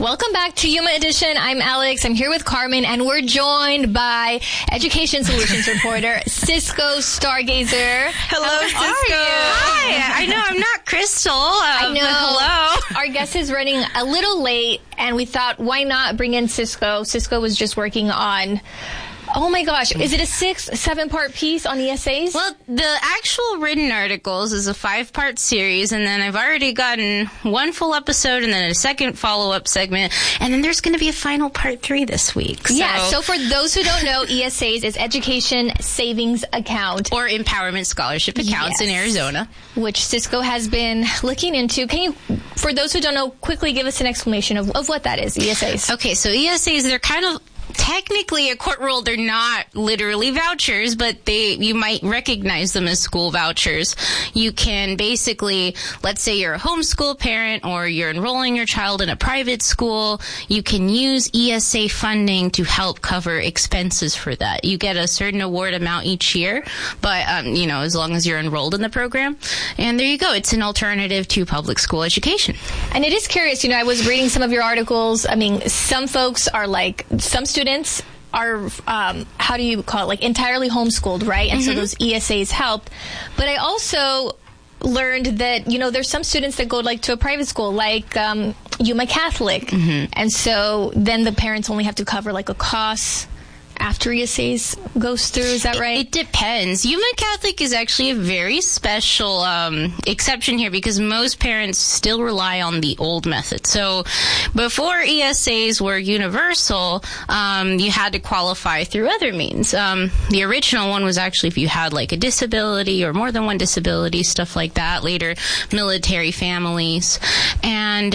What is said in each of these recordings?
Welcome back to Yuma Edition. I'm Alex. I'm here with Carmen, and we're joined by Education Solutions reporter Cisco Stargazer. Hello, Cisco. Hi. I know I'm not Crystal. I know. Hello. Our guest is running a little late, and we thought, why not bring in Cisco? Cisco was just working on... Oh my gosh, is it a 6-7-part piece on ESAs? Well, the actual written articles is a 5-part series, and then I've already gotten one full episode and then a second follow-up segment, and then there's going to be a final part 3 this week. So for those who don't know, ESAs is Education Savings Account. Or Empowerment Scholarship Accounts in Arizona. Which Cisco has been looking into. Can you, for those who don't know, quickly give us an explanation of what that is, ESAs? Okay, so ESAs, they're kind of... Technically, a court rule, they're not literally vouchers, but you might recognize them as school vouchers. You can basically, let's say you're a homeschool parent or you're enrolling your child in a private school, you can use ESA funding to help cover expenses for that. You get a certain award amount each year, but, as long as you're enrolled in the program. And there you go. It's an alternative to public school education. And it is curious, I was reading some of your articles. I mean, some folks are like, some students are, how do you call it, like entirely homeschooled, right? And so those ESAs helped. But I also learned that, there's some students that go like to a private school, like Yuma Catholic. And so then the parents only have to cover like a cost after ESAs goes through. Is that right? It depends. Yuma Catholic is actually a very special exception here because most parents still rely on the old method. So before ESAs were universal, you had to qualify through other means. The original one was actually if you had like a disability or more than one disability, stuff like that. Later, military families. And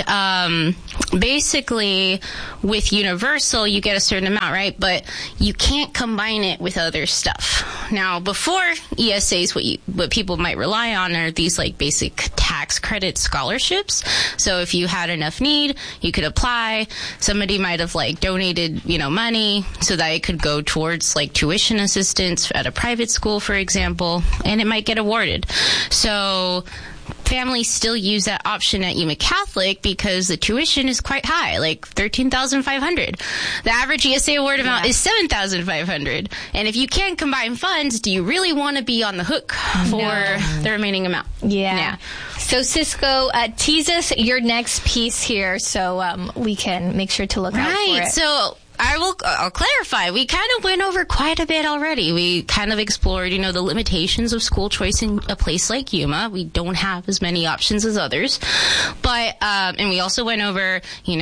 basically, with universal, you get a certain amount, right? But you can't combine it with other stuff. Now, before ESAs, what people might rely on are these like basic tax credit scholarships. So if you had enough need, you could apply. Somebody might have like donated, money so that it could go towards like tuition assistance at a private school, for example, and it might get awarded. So families still use that option at Yuma Catholic because the tuition is quite high, like $13,500. The average ESA award amount is $7,500. And if you can't combine funds, do you really want to be on the hook for the remaining amount? Yeah. So Cisco, tease us your next piece here so we can make sure to look out for it. So I'll clarify. We kind of went over quite a bit already. We kind of explored, the limitations of school choice in a place like Yuma. We don't have as many options as others. But, and we also went over, do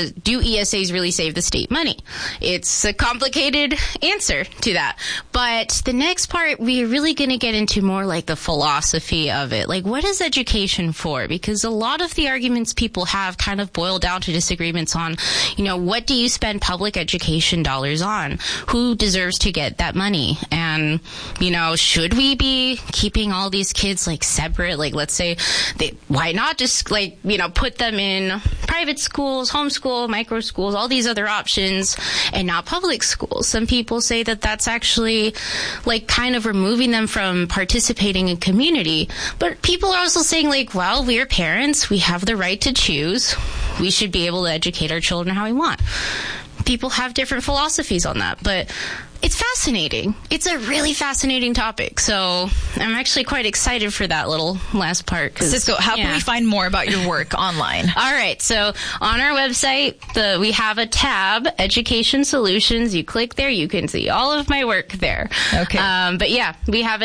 ESAs really save the state money? It's a complicated answer to that. But the next part, we're really going to get into more like the philosophy of it. Like, what is education for? Because a lot of the arguments people have kind of boil down to disagreements on, what do you spend public education dollars on? Who deserves to get that money? And, should we be keeping all these kids like separate? Like, let's say, why not just like, put them in private schools, homeschool, micro schools, all these other options and not public schools? Some people say that that's actually like kind of removing them from participating in community. But people are also saying like, well, we're parents. We have the right to choose. We should be able to educate our children how we want. People have different philosophies on that, but it's fascinating. It's a really fascinating topic. So I'm actually quite excited for that little last part. Cisco, how can we find more about your work online? All right. So on our website, we have a tab, Education Solutions. You click there, you can see all of my work there. Okay. But yeah, we have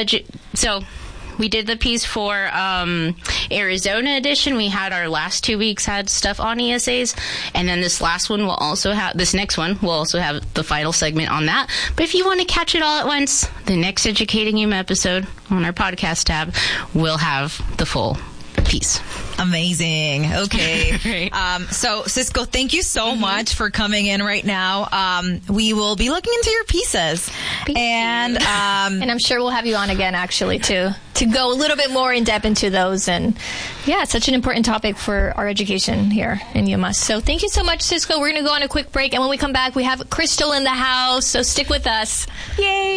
we did the piece for Arizona edition. We had our last 2 weeks had stuff on ESAs, and then this next one will also have the final segment on that. But if you want to catch it all at once, the next Educating Yuma episode on our podcast tab will have the full piece. Amazing. Okay. Right. So Cisco, thank you so much for coming in right now. We will be looking into your pieces. And I'm sure we'll have you on again actually to go a little bit more in depth into those. And yeah, it's such an important topic for our education here in Yuma. So thank you so much, Cisco. We're going to go on a quick break, and when we come back, we have Crystal in the house. So stick with us. Yay.